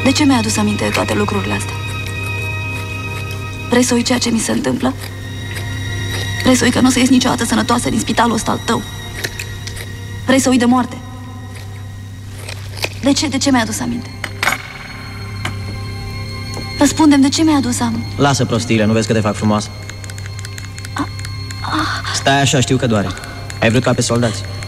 De ce mi-ai adus aminte de toate lucrurile astea? Vrei să uit ceea ce mi se întâmplă? Vrei să uit că nu o să ies niciodată sănătoasă din spitalul ăsta al tău? Vrei să uit de moarte? De ce mi-ai adus aminte? Răspundem, de ce mi-ai adus aminte? Lasă prostiile, nu vezi că te fac frumoasă? Stai așa, știu că doare. Ai vrut ca pe soldați.